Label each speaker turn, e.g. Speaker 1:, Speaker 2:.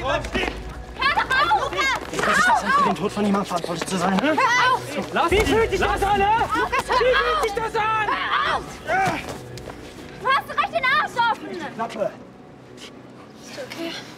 Speaker 1: Hör doch auf!
Speaker 2: Wie fühlt sich das an, für den Tod von jemandem verantwortlich zu sein?
Speaker 1: Hör auf!
Speaker 2: Wie fühlt sich das an?
Speaker 1: Lukas, hör auf!
Speaker 2: Wie fühlt sich das an?
Speaker 1: Hör auf! Du hast doch recht den Arsch offen!
Speaker 2: Klappe.
Speaker 1: Ist okay.